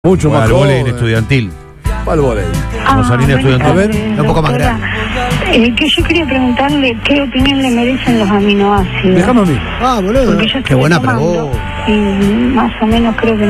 Mucho más al joven. vóley estudiantil. ¿Cuál vóley? Rosarina estudiantil. A ver, un poco más grande. Que yo quería preguntarle qué opinión le merecen los aminoácidos. Déjame a mí. Ah, boludo. Porque yo Qué buena tomando pregunta. y más o menos creo que